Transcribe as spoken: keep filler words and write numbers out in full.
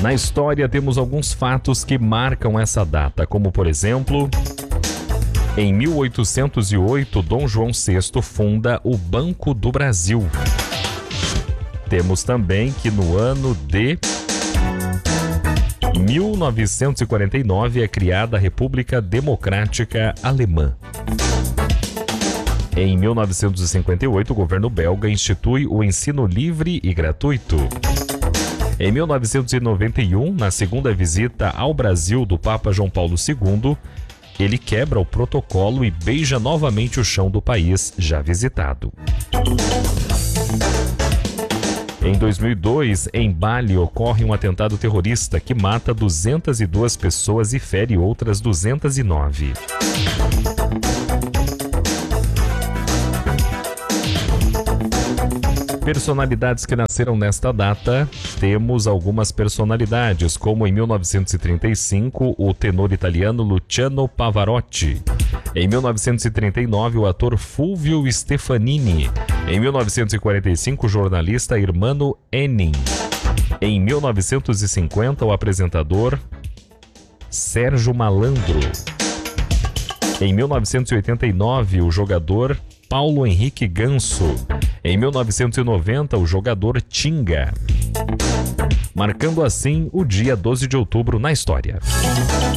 Na história temos alguns fatos que marcam essa data, como por exemplo, em mil oitocentos e oito, Dom João sexto funda o Banco do Brasil. Temos também que no ano de mil novecentos e quarenta e nove é criada a República Democrática Alemã. Em mil novecentos e cinquenta e oito, o governo belga institui o ensino livre e gratuito. Em mil novecentos e noventa e um, na segunda visita ao Brasil do Papa João Paulo segundo, ele quebra o protocolo e beija novamente o chão do país já visitado. Em dois mil e dois, em Bali, ocorre um atentado terrorista que mata duzentas e duas pessoas e fere outras duzentas e nove. Personalidades que nasceram nesta data, temos algumas personalidades, como em mil novecentos e trinta e cinco, o tenor italiano Luciano Pavarotti. Em mil novecentos e trinta e nove, o ator Fulvio Stefanini. Em mil novecentos e quarenta e cinco, o jornalista Ermanno Henning. Em mil novecentos e cinquenta, o apresentador Sérgio Malandro. Em mil novecentos e oitenta e nove, o jogador Paulo Henrique Ganso. Em mil novecentos e noventa, o jogador Tinga. Marcando assim o dia doze de outubro na história.